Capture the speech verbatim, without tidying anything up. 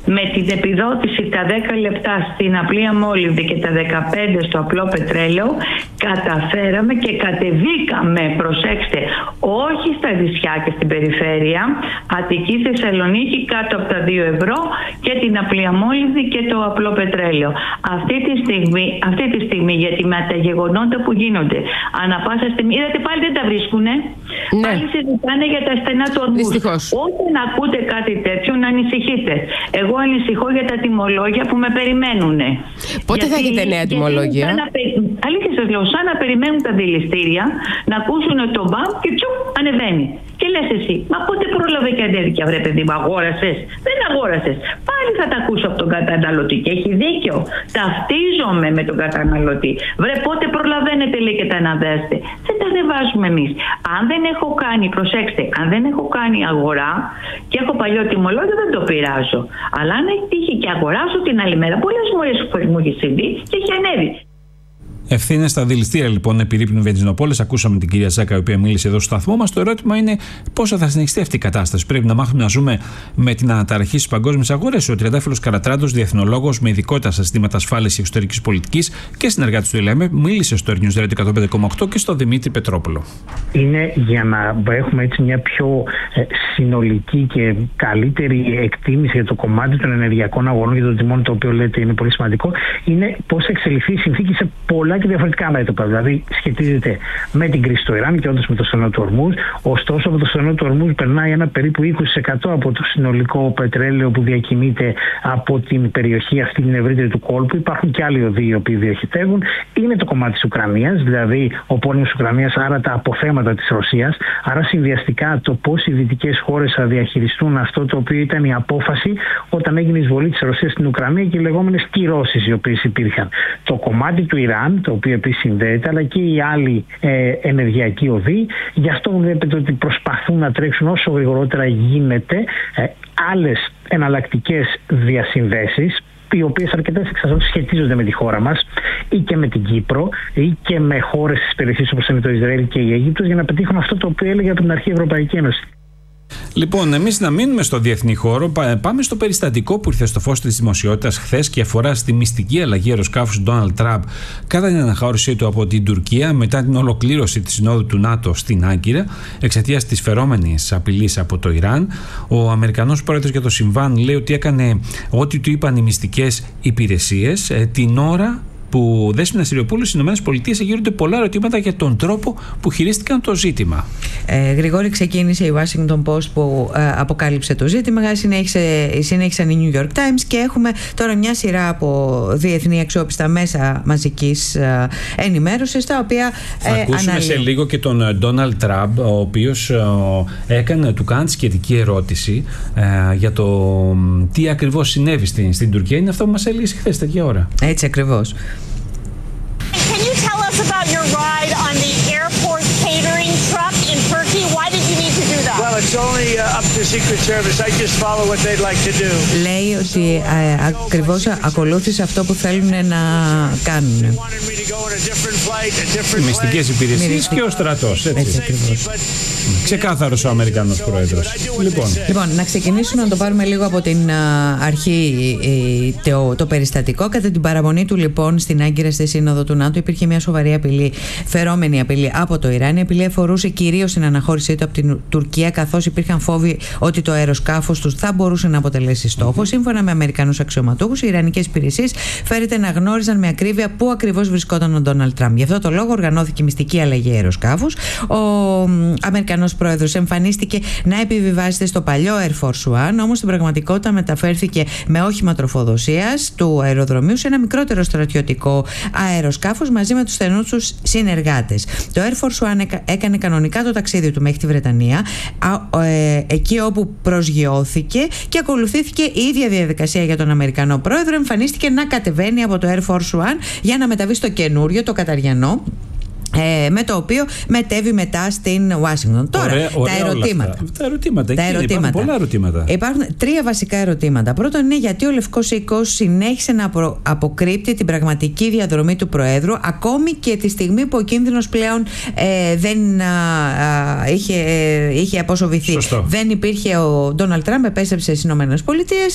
με την επιδότηση τα δέκα λεπτά στην απλή αμόλυβδη και τα δεκαπέντε στο απλό πετρέλαιο, καταφέραμε και κατεβήκαμε, προσέξτε, όχι στα νησιά και στην περιφέρεια, Αττική, Θεσσαλονίκη κάτω από τα δύο ευρώ και την απλή αμόλυβδη και το απλό πετρέλαιο. Αυτή τη στιγμή, αυτή τη στιγμή γιατί με τα γεγονότα που γίνονται, ανά πάσα στιγμή, είδατε πάλι δεν τα βρίσκουνε. Ναι. Πάλι συζητάνε για τα στενά του ορμούς. Όταν ακούτε κάτι τέτοιο, να ανησυχείτε. Εγώ ανησυχώ για τα τιμολόγια που με περιμένουνε. Πότε γιατί, θα έχετε νέα τιμολόγια? Αλήθεια σας λέω, σαν να περιμένουν τα δηληστήρια, να ακούσουν το μπαμ και τσου, ανεβαίνει. Και λες εσύ, μα πότε πρόλαβε και ανέβηκε, βρε παιδί μου, αγόρασες? Δεν αγόρασες. Πάλι θα τα ακούσω από τον καταναλωτή και έχει δίκιο. Ταυτίζομαι με τον καταναλωτή. Βρε, πότε προλαβαίνετε, λέει, και τα αναδέστε? Δεν τα ανεβάζουμε εμείς. Αν δεν έχω κάνει, προσέξτε, αν δεν έχω κάνει αγορά και έχω παλιό τιμολόγιο, δεν το πειράζω. Αλλά αν έχει τύχει και αγοράσω την άλλη μέρα, πολλές φορές μου έχει συμβεί και έχει ανέβει. Ευθύνες στα δηληστήρια λοιπόν επιρρύπνουν βενζινοπόλες. Ακούσαμε την κυρία Ζάκα, η οποία μίλησε εδώ στο σταθμό μας. Το ερώτημα είναι πόσο θα συνεχιστεί αυτή η κατάσταση. Πρέπει να μάθουμε να ζούμε με την αναταραχή στις παγκόσμιες αγορές. Ο Τριαντάφυλλος Καρατράντος, διεθνολόγος με ειδικότητα στα ζητήματα ασφάλειας και εξωτερικής πολιτικής και συνεργάτης του ΕΛΕΜΕ, μίλησε στο News Radio εκατόν πέντε κόμμα οκτώ και στο Δημήτρη Πετρόπουλο. Είναι για να έχουμε έτσι μια πιο ε, συνολική και καλύτερη εκτίμηση για το κομμάτι των ενεργειακών αγορών και των τιμών, το οποίο λέτε είναι πολύ σημαντικό, είναι πώς θα εξελιχθεί η συνθήκη σε πολλά και διαφορετικά μέτωπα. Δηλαδή, σχετίζεται με την κρίση στο Ιράν και όντως με το στενό του Ορμούζ. Ωστόσο, από το στενό του Ορμούζ περνάει ένα περίπου είκοσι τοις εκατό από το συνολικό πετρέλαιο που διακινείται από την περιοχή αυτή την ευρύτερη του κόλπου. Υπάρχουν και άλλοι οδοί οι οποίοι διοχετεύουν. Είναι το κομμάτι της Ουκρανίας, δηλαδή ο πόλεμος της Ουκρανίας, άρα τα αποθέματα της Ρωσίας. Άρα, συνδυαστικά το πώς οι δυτικές χώρες θα διαχειριστούν αυτό το οποίο ήταν η απόφαση όταν έγινε η εισβολή της Ρωσίας στην Ουκρανία και οι λεγόμενες κυρώσεις οι οποίες υπήρχαν. Το κομμάτι του Ιράν, το οποίο επίσης συνδέεται, αλλά και οι άλλοι ε, ενεργειακοί οδοί. Γι' αυτό βλέπετε ότι προσπαθούν να τρέξουν όσο γρηγορότερα γίνεται ε, άλλες εναλλακτικές διασυνδέσεις, οι οποίες αρκετές εξ αυτών σχετίζονται με τη χώρα μας ή και με την Κύπρο ή και με χώρες της περιοχής όπως είναι το Ισραήλ και η Αίγυπτος, για να πετύχουν αυτό το οποίο έλεγε από την αρχή η Ευρωπαϊκή Ένωση. Λοιπόν, εμείς να μείνουμε στο διεθνή χώρο, πάμε στο περιστατικό που ήρθε στο φως της δημοσιότητας χθες και αφορά στη μυστική αλλαγή αεροσκάφους του Ντόναλντ Τραμπ κατά την αναχώρησή του από την Τουρκία μετά την ολοκλήρωση της συνόδου του ΝΑΤΟ στην Άγκυρα εξαιτίας της φερόμενης απειλής από το Ιράν. Ο Αμερικανός πρόεδρος για το συμβάν λέει ότι έκανε ό,τι του είπαν οι μυστικές υπηρεσίες ε, την ώρα που Δέσποινα Συριοπούλου στις ΗΠΑ εγείρονται πολλά ερωτήματα για τον τρόπο που χειρίστηκαν το ζήτημα. Ε, Γρηγόρη, ξεκίνησε η Washington Post που ε, αποκάλυψε το ζήτημα, συνέχισε, συνέχισαν οι New York Times και έχουμε τώρα μια σειρά από διεθνή αξιόπιστα μέσα μαζικής ε, ενημέρωσης, τα οποία θα ε, ακούσουμε αναλύουν. Σε λίγο και τον Ντόναλντ Τραμπ, ο οποίος ε, έκανε, του κάνει σχετική ερώτηση ε, για το τι ακριβώς συνέβη στην, στην Τουρκία. Είναι αυτό που μας έλεγε χθες τέτοια ώρα. Έτσι ακριβώς. Can you tell us about your ride on the airport catering truck in Turkey? Why did you need to do that? Well, it's only uh, up to Secret Service. I just follow what they'd like to do. Λέει ότι ε, ακριβώς ακολούθησε αυτό που θέλουν να κάνουν. Μυστικές υπηρεσίες και ο στρατός. Έτσι, έτσι ακριβώς. Ξεκάθαρος ο Αμερικανός πρόεδρος. Λοιπόν. λοιπόν, να ξεκινήσουμε να το πάρουμε λίγο από την αρχή το, το περιστατικό. Κατά την παραμονή του λοιπόν στην Άγκυρα στη Σύνοδο του ΝΑΤΟ υπήρχε μια σοβαρή απειλή, φερόμενη απειλή από το Ιράν. Η απειλή αφορούσε κυρίως την αναχώρησή του από την Τουρκία, καθώς υπήρχαν φόβοι ότι το αεροσκάφος του θα μπορούσε να αποτελέσει στόχο. Σύμφωνα με Αμερικανούς αξιωματούχους, οι Ιρανικές υπηρεσίες φέρεται να γνώριζαν με ακρίβεια πού ακριβώς βρισκόταν ο Ντόναλντ Τραμπ. Γι' αυτό το λόγο οργανώθηκε μυστική αλλαγή αεροσκάφους. Ο Αμερικανός πρόεδρος εμφανίστηκε να επιβιβάζεται στο παλιό Air Force One, όμως στην πραγματικότητα μεταφέρθηκε με όχημα τροφοδοσίας του αεροδρομίου σε ένα μικρότερο στρατιωτικό αεροσκάφος μαζί με τους στενούς τους συνεργάτες. Το Air Force One έκανε κανονικά το ταξίδι του μέχρι τη Βρετανία, εκεί όπου προσγειώθηκε και ακολουθήθηκε η ίδια διαδικασία για τον Αμερικανό πρόεδρο. Εμφανίστηκε να κατεβαίνει από το Air Force One για να μεταβεί στο καινούριο, το καταριανό, Ε, με το οποίο μετέβη μετά στην Ουάσιγκτον. Τώρα, ωραία, ωραία, τα ερωτήματα. Τα ερωτήματα, τα εκεί ερωτήματα. Υπάρχουν πολλά ερωτήματα. Υπάρχουν τρία βασικά ερωτήματα. Πρώτον είναι γιατί ο Λευκός Οίκος συνέχισε να απο, αποκρύπτει την πραγματική διαδρομή του Προέδρου, ακόμη και τη στιγμή που ο κίνδυνος πλέον ε, δεν α, α, είχε, ε, είχε αποσοβηθεί. Σωστό. Δεν υπήρχε, ο Ντόναλντ Τραμπ επέστρεψε στις ΗΠΑ